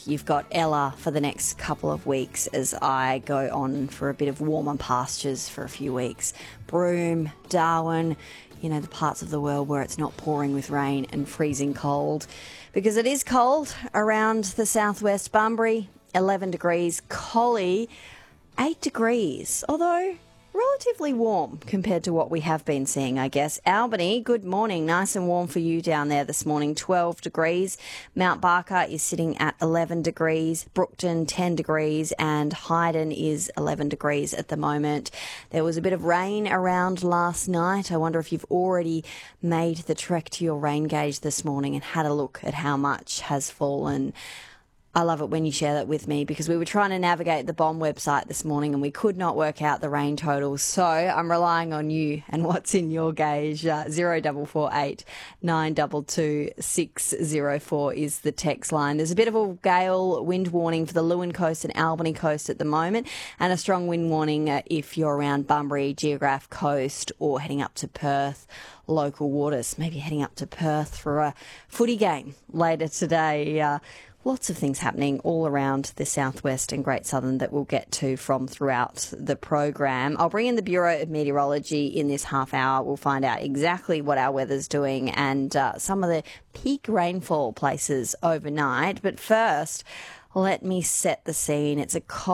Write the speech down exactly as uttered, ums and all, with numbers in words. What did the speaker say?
you've got Ella for the next couple of weeks as I go on for a bit of warmer pastures for a few weeks. Broome, Darwin, you know, the parts of the world where it's not pouring with rain and freezing cold. Because it is cold around the southwest. Bunbury, eleven degrees. Collie, eight degrees. Although relatively warm compared to what we have been seeing, I guess. Albany, good morning. Nice and warm for you down there this morning, twelve degrees. Mount Barker is sitting at eleven degrees. Brookton, ten degrees. And Hyden is eleven degrees at the moment. There was a bit of rain around last night. I wonder if you've already made the trek to your rain gauge this morning and had a look at how much has fallen. I love it when you share that with me because we were trying to navigate the B O M website this morning and we could not work out the rain totals. So I'm relying on you and what's in your gauge. Uh, zero double four eight nine two two six zero four is the text line. There's a bit of a gale wind warning for the Lewin Coast and Albany Coast at the moment, and a strong wind warning uh, if you're around Bunbury, Geograph Coast, or heading up to Perth. Local waters, maybe heading up to Perth for a footy game later today. Uh, Lots of things happening all around the southwest and Great Southern that we'll get to from throughout the program. I'll bring in the Bureau of Meteorology in this half hour. We'll find out exactly what our weather's doing and uh, some of the peak rainfall places overnight. But first, let me set the scene. It's a cold